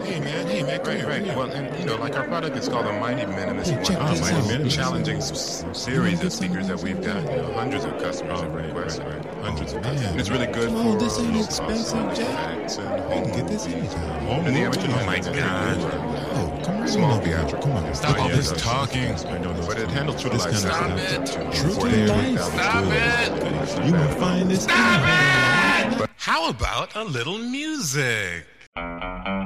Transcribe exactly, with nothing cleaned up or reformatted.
Hey man, hey man, come Right, here, right. come here. Well, and you know, like our product is called the Mighty Minimalist Hey, check one. this Mighty out. Minimalist. Check Challenging this s- out. series You of speakers that we've got. You know, hundreds of customers Oh, have right, requested. right, right. Hundreds Oh, of customers. man. And it's really good Come for on, this ain't uh, expensive, Jack. effects and You home can get this movies. anytime. Home and the amateur Oh, my God. Oh, come on. Small in, theatrical. Come on. Stop Oh, all yeah, this that's- talking. that's- I know this. But it handles true to This life. kind of Stop stuff. it. True to life. Stop it. You won't find this. Stop How about a little music?